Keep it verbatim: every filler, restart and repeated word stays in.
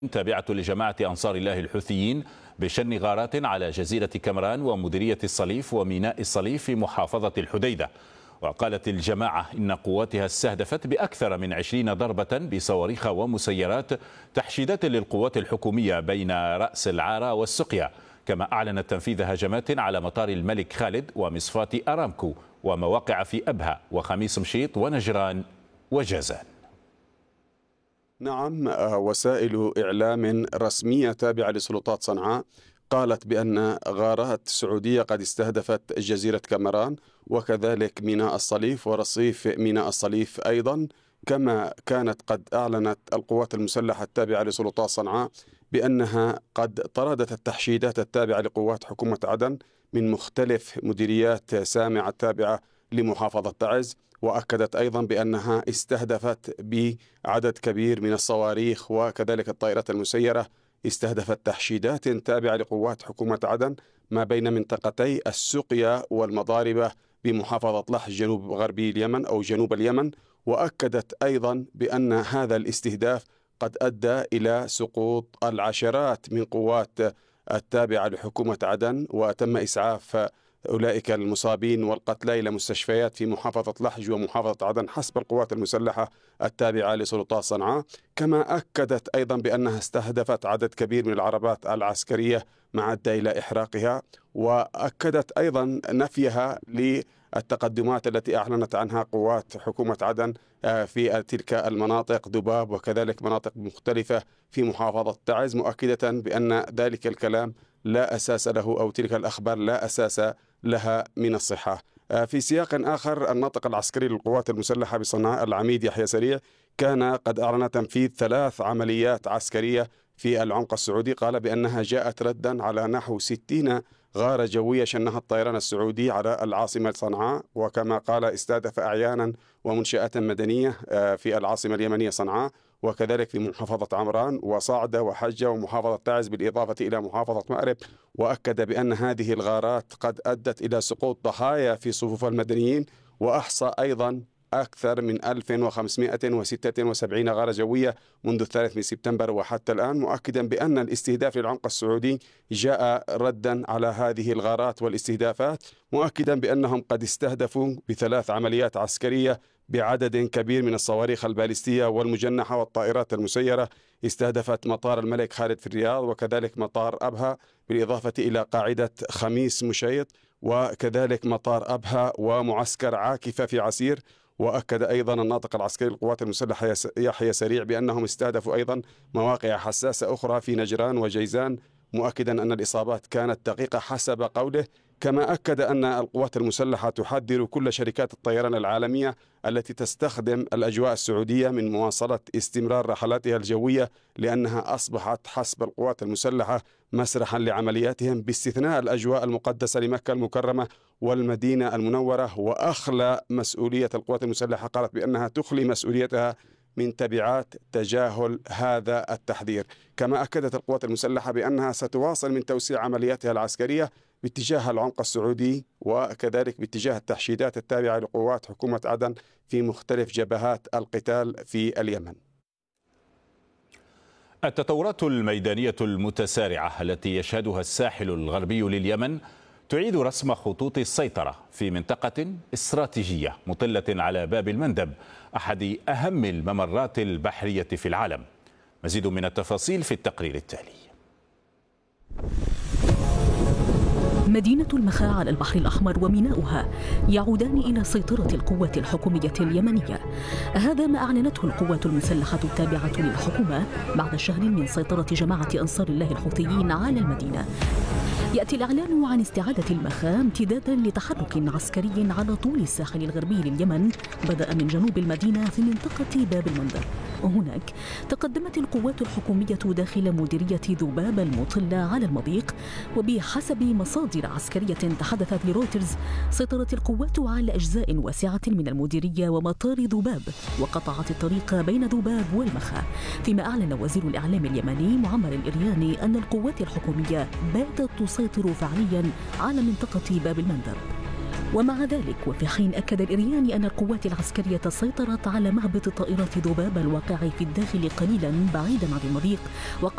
تابعة لجماعة أنصار الله الحوثيين بشن غارات على جزيرة كمران ومديرية الصليف وميناء الصليف في محافظة الحديدة. وقالت الجماعة إن قواتها استهدفت بأكثر من عشرين ضربة بصواريخ ومسيرات تحشيدات للقوات الحكومية بين رأس العارة والسقيا، كما أعلنت تنفيذ هجمات على مطار الملك خالد ومصفاة أرامكو ومواقع في أبها وخميس مشيط ونجران وجازان. نعم، وسائل إعلام رسمية تابعة لسلطات صنعاء قالت بأن غارات سعودية قد استهدفت جزيرة كمران وكذلك ميناء الصليف ورصيف ميناء الصليف أيضا، كما كانت قد أعلنت القوات المسلحة التابعة لسلطات صنعاء بأنها قد طردت التحشيدات التابعة لقوات حكومة عدن من مختلف مديريات سامعة التابعة لمحافظة تعز، وأكدت أيضا بأنها استهدفت بعدد كبير من الصواريخ وكذلك الطائرات المسيرة، استهدفت تحشيدات تابعة لقوات حكومة عدن ما بين منطقتي السقيا والمضاربة بمحافظة لحج جنوب غربي اليمن أو جنوب اليمن. وأكدت أيضا بأن هذا الاستهداف قد أدى إلى سقوط العشرات من قوات التابعة لحكومة عدن، وتم إسعاف أولئك المصابين والقتلى إلى مستشفيات في محافظة لحج ومحافظة عدن حسب القوات المسلحة التابعة لسلطات صنعاء. كما أكدت أيضا بأنها استهدفت عدد كبير من العربات العسكرية ما أدى إلى إحراقها، وأكدت أيضا نفيها للتقدمات التي أعلنت عنها قوات حكومة عدن في تلك المناطق دباب وكذلك مناطق مختلفة في محافظة تعز، مؤكدة بأن ذلك الكلام لا أساس له أو تلك الأخبار لا أساس لها من الصحة. في سياق آخر، الناطق العسكري للقوات المسلحة بصنعاء العميد يحيى سريع كان قد أعلن تنفيذ ثلاث عمليات عسكرية في العمق السعودي، قال بأنها جاءت ردا على نحو ستين غارة جوية شنها الطيران السعودي على العاصمة صنعاء، وكما قال استهدف أعيانا ومنشآت مدنية في العاصمة اليمنية صنعاء وكذلك في محافظة عمران وصعدة وحجة ومحافظة تعز بالإضافة إلى محافظة مأرب. وأكد بأن هذه الغارات قد أدت إلى سقوط ضحايا في صفوف المدنيين، وأحصى أيضا أكثر من ألف وخمسمائة وستة وسبعين غارة جوية منذ الثالث من سبتمبر وحتى الآن، مؤكدا بأن الاستهداف للعمق السعودي جاء ردا على هذه الغارات والاستهدافات، مؤكدا بأنهم قد استهدفوا بثلاث عمليات عسكرية بعدد كبير من الصواريخ البالستية والمجنحة والطائرات المسيرة. استهدفت مطار الملك خالد في الرياض وكذلك مطار أبها بالإضافة إلى قاعدة خميس مشيط وكذلك مطار أبها ومعسكر عاكفة في عسير. وأكد أيضا الناطق العسكري للقوات المسلحة يحيى سريع بأنهم استهدفوا أيضا مواقع حساسة أخرى في نجران وجيزان، مؤكدا أن الإصابات كانت دقيقة حسب قوله. كما أكد أن القوات المسلحة تحذر كل شركات الطيران العالمية التي تستخدم الأجواء السعودية من مواصلة استمرار رحلاتها الجوية، لأنها أصبحت حسب القوات المسلحة مسرحا لعملياتهم باستثناء الأجواء المقدسة لمكة المكرمة والمدينة المنورة. وأخلى مسؤولية القوات المسلحة، قالت بأنها تخلي مسؤوليتها من تبعات تجاهل هذا التحذير. كما أكدت القوات المسلحة بأنها ستواصل من توسيع عملياتها العسكرية باتجاه العمق السعودي وكذلك باتجاه التحشيدات التابعة لقوات حكومة عدن في مختلف جبهات القتال في اليمن. التطورات الميدانية المتسارعة التي يشهدها الساحل الغربي لليمن تعيد رسم خطوط السيطرة في منطقة استراتيجية مطلة على باب المندب، أحد أهم الممرات البحرية في العالم. مزيد من التفاصيل في التقرير التالي. مدينة المخا على البحر الأحمر وميناؤها يعودان إلى سيطرة القوات الحكومية اليمنية. هذا ما أعلنته القوات المسلحة التابعة للحكومة بعد شهر من سيطرة جماعة أنصار الله الحوثيين على المدينة. يأتي الإعلان عن استعادة المخا امتدادا لتحرك عسكري على طول الساحل الغربي لليمن، بدأ من جنوب المدينة في منطقة باب المندب. وهناك تقدمت القوات الحكومية داخل مديرية ذباب المطلة على المضيق. وبحسب مصادر عسكرية تحدثت لرويترز، سيطرت القوات على أجزاء واسعة من المديرية ومطار ذباب، وقطعت الطريق بين ذباب والمخا. فيما أعلن وزير الإعلام اليمني معمر الإرياني أن القوات الحكومية باتت تسيطر فعليا على منطقة باب المندب. ومع ذلك وفي حين أكد الإرياني أن القوات العسكرية سيطرت على مهبط طائرات ذباب الواقع في الداخل قليلا بعيدا عن المضيق،